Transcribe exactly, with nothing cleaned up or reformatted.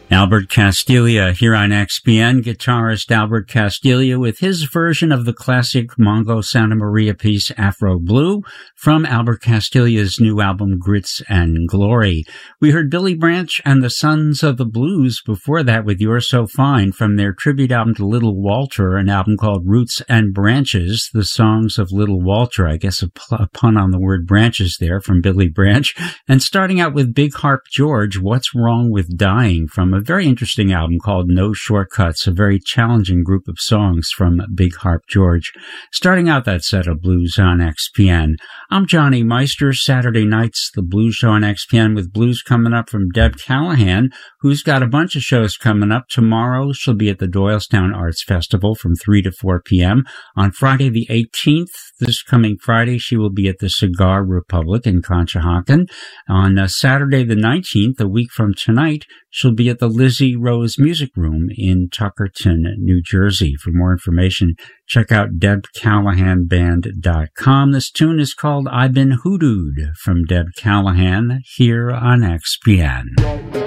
Albert Castiglia here on X P N, guitarist Albert Castiglia with his version of the classic Mongo Santa Maria piece Afro Blue from Albert Castiglia's new album Grits and Glory. We heard Billy Branch and the Sons of the Blues before that with You're So Fine from their tribute album to Little Walter, an album called Roots and Branches, the songs of Little Walter. I guess a, pl- a pun on the word branches there from Billy Branch. And starting out with Big Harp George, What's Wrong with Dying, from a very interesting album called No Shortcuts, a very challenging group of songs from Big Harp George. Starting out that set of blues on X P N. I'm Johnny Meister. Saturday nights, the Blues Show on X P N with blues coming up from Deb Callahan, who's got a bunch of shows coming up. Tomorrow, she'll be at the Doylestown Arts Festival from three to four p.m. On Friday the eighteenth, this coming Friday, she will be at the Cigar Republic in Conshohocken. On uh, Saturday the nineteenth, a week from tonight, she'll be at the Lizzie Rose Music Room in Tuckerton, New Jersey. For more information, check out deb callahan band dot com. This tune is called I've Been Hoodooed from Deb Callahan here on X P N.